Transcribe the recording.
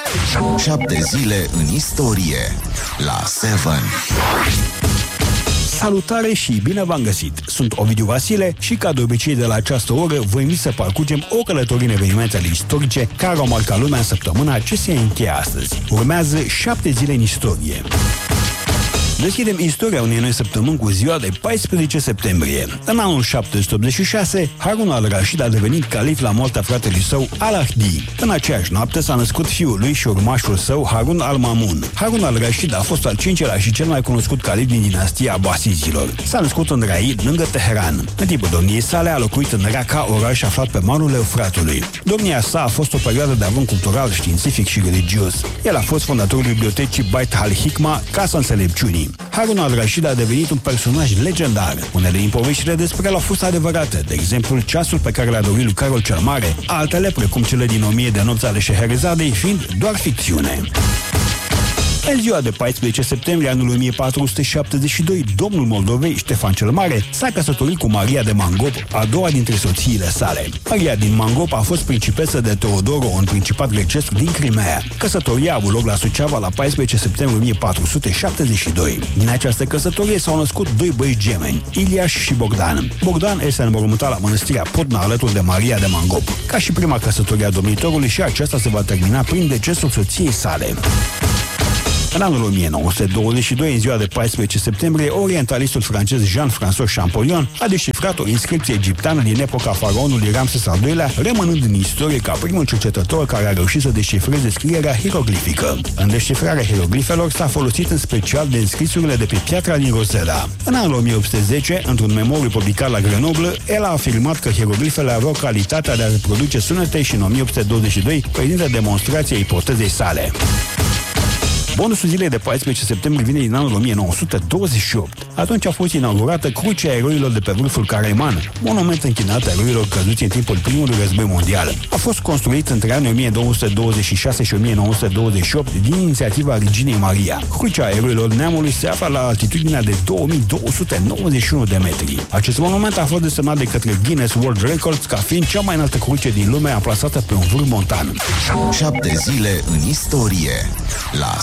7 zile în istorie la 7. Salutare și bine v-am găsit! Sunt Ovidiu Vasile și, ca de obicei, de la această oră vă invit să parcurgem o călătorie în evenimentele istorice care au marcat lumea în săptămâna ce se încheie astăzi. Urmează 7 zile în istorie. Deschidem istoria unei noi săptămâni cu ziua de 14 septembrie. În anul 786, Harun al-Rashid a devenit calif la moartea fratelui său, Al-Ahdi. În aceeași noapte s-a născut fiul lui și urmașul său, Harun al-Mamun. Harun al-Rashid a fost al 5-lea și cel mai cunoscut calif din dinastia Abasizilor. S-a născut în Raid, lângă Teheran. În timpul domniei sale a locuit în Raqqa, oraș aflat pe malul Eufratului. Domnia sa a fost o perioadă de avânt cultural, științific și religios. El a fost fondatorul bibliotecii Bait al-Hikma, Casa Înțelepciunii. Harun al-Rashid a devenit un personaj legendar. Unele din poveștile despre el au fost adevărate, de exemplu ceasul pe care l-a dorit lui Carol cel Mare, altele, precum cele din 1000 de nopți ale Șeherezadei, fiind doar ficțiune. În ziua de 14 septembrie anul 1472, domnul Moldovei, Ștefan cel Mare, s-a căsătorit cu Maria de Mangop, a doua dintre soțiile sale. Maria din Mangop a fost principesă de Teodoro, un principat grecesc din Crimea. Căsătoria a avut loc la Suceava la 14 septembrie 1472. Din această căsătorie s-au născut doi băieți gemeni, Iliaș și Bogdan. Bogdan este înmormântat la mănăstirea Podna alături de Maria de Mangop. Ca și prima căsătorie a domnitorului, și aceasta se va termina prin decesul soției sale. În anul 1922, în ziua de 14 septembrie, orientalistul francez Jean-François Champollion a descifrat o inscripție egipteană din epoca faraonului Ramses al II-lea, rămânând în istorie ca primul cercetător care a reușit să descifreze scrierea hieroglifică. În descifrarea hieroglifelor s-a folosit în special de înscrisurile de pe piatra din Rosella. În anul 1810, într-un memoriu publicat la Grenoble, el a afirmat că hieroglifele aveau calitatea de a reproduce sunete și în 1822 prezintă demonstrația ipotezei sale. Bonusul zilei de 14 septembrie vine din anul 1928. Atunci a fost inaugurată Crucea Eroilor de pe vârful Caraiman, monument închinat eroilor căzuți în timpul primului război mondial. A fost construit între anii 1926 și 1928 din inițiativa Reginei Maria. Crucea Eroilor Neamului se află la altitudinea de 2291 de metri. Acest monument a fost desemnat de către Guinness World Records ca fiind cea mai înaltă cruce din lume amplasată pe un vârf montan. 7 zile în istorie la